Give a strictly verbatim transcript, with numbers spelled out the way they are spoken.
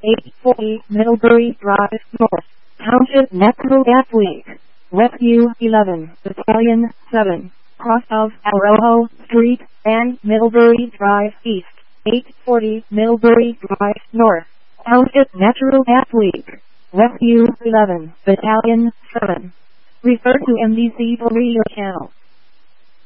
eight forty Middlebury Drive North, Township Natural Gas Leak. Rescue eleven, Battalion seven, cross of Arajo Street and Middlebury Drive East, eight forty Middlebury Drive North, Township Natural Gas Leak. Rescue eleven, Battalion seven. Refer to M D C for radio channel.